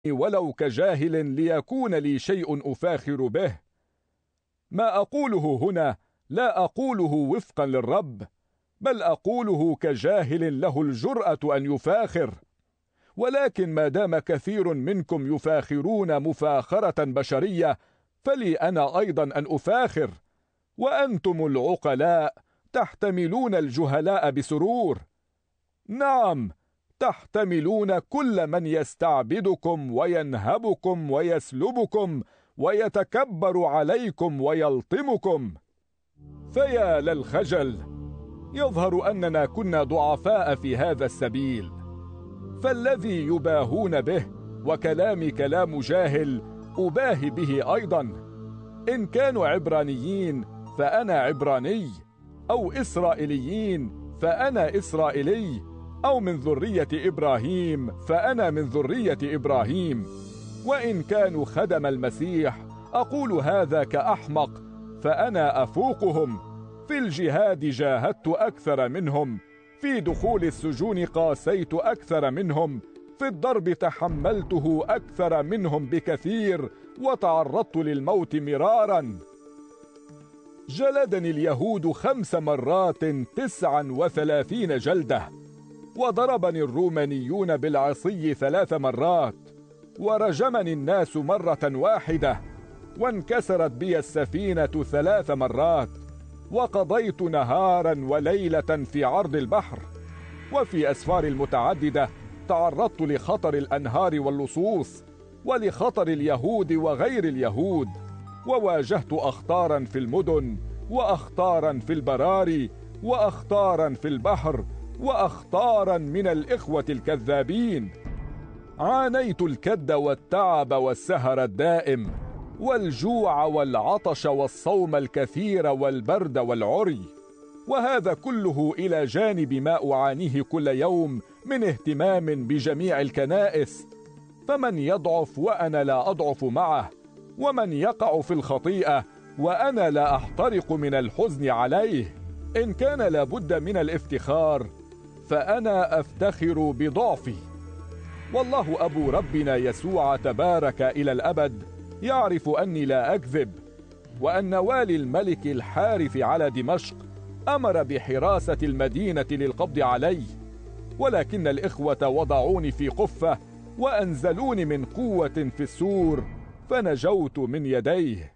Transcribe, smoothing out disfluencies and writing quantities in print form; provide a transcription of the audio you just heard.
ولو كجاهل ليكون لي شيء أفاخر به. ما أقوله هنا لا أقوله وفقا للرب، بل أقوله كجاهل له الجرأة أن يفاخر. ولكن ما دام كثير منكم يفاخرون مفاخرة بشرية، فلي أنا أيضا أن أفاخر. وأنتم العقلاء تحتملون الجهلاء بسرور. نعم، تحتملون كل من يستعبدكم وينهبكم ويسلبكم ويتكبر عليكم ويلطمكم. فيا للخجل، يظهر أننا كنا ضعفاء في هذا السبيل. فالذي يباهون به وكلامي كلام جاهل أباهي به أيضا. إن كانوا عبرانيين فأنا عبراني، أو إسرائيليين فأنا إسرائيلي، أو من ذرية إبراهيم فأنا من ذرية إبراهيم. وإن كانوا خدم المسيح أقول هذا كأحمق، فأنا أفوقهم. في الجهاد جاهدت أكثر منهم، في دخول السجون قاسيت أكثر منهم، في الضرب تحملته أكثر منهم بكثير، وتعرضت للموت مرارا. جلدني اليهود 5 مرات 39 جلدة، وضربني الرومانيون بالعصي 3 مرات، ورجمني الناس مرة واحدة، وانكسرت بي السفينة 3 مرات، وقضيت نهارا وليلة في عرض البحر. وفي أسفار المتعددة تعرضت لخطر الأنهار واللصوص، ولخطر اليهود وغير اليهود، وواجهت أخطارا في المدن، وأخطارا في البراري، وأخطارا في البحر، وأخطارا من الإخوة الكذابين. عانيت الكد والتعب والسهر الدائم، والجوع والعطش والصوم الكثير والبرد والعري، وهذا كله إلى جانب ما أعانيه كل يوم من اهتمام بجميع الكنائس. فمن يضعف وأنا لا أضعف معه، ومن يقع في الخطيئة وأنا لا أحترق من الحزن عليه. إن كان لابد من الافتخار فأنا أفتخر بضعفي. والله أبو ربنا يسوع تبارك إلى الأبد يعرف أني لا أكذب، وأن والي الملك الحارث على دمشق أمر بحراسة المدينة للقبض علي، ولكن الإخوة وضعوني في قفة وأنزلوني من قوة في السور، فنجوت من يديه.